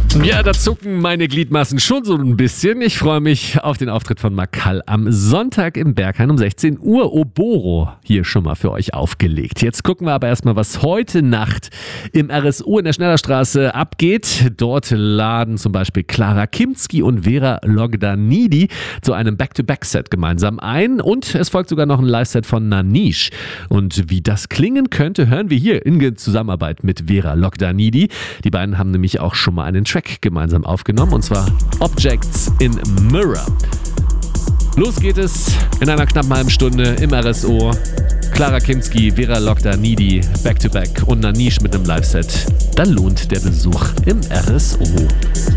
Ja, da zucken meine Gliedmaßen schon so ein bisschen. Ich freue mich auf den Auftritt von Makal am Sonntag im Berghain um 16 Uhr. Oboro hier schon mal für euch aufgelegt. Jetzt gucken wir aber erstmal, was heute Nacht im RSO in der Schnellerstraße abgeht. Dort laden zum Beispiel Clara Kimzki und Vera Logdanidi zu einem Back-to-Back-Set gemeinsam ein. Und es folgt sogar noch ein Live-Set von Nanish. Und wie das klingen könnte, hören wir hier in Zusammenarbeit mit Vera Logdanidi. Die beiden haben nämlich auch schon mal einen Track gemeinsam aufgenommen, und zwar Objects in Mirror. Los geht es in einer knappen halben Stunde im RSO. Clara Kimzki, Vera Logdanidi, Back-to-Back und Nanish mit einem Live-Set. Da lohnt der Besuch im RSO.